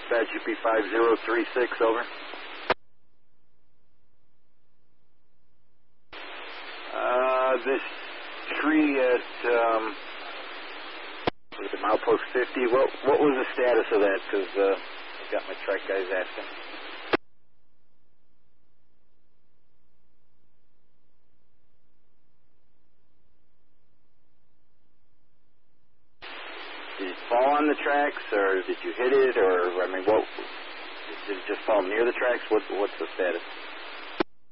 Dispatch UP5036, over. This tree at milepost 50, what was the status of that? Because I've got my track guys asking. Did it fall on the tracks, or did you hit it, or, I mean, did it just fall near the tracks? What's the status?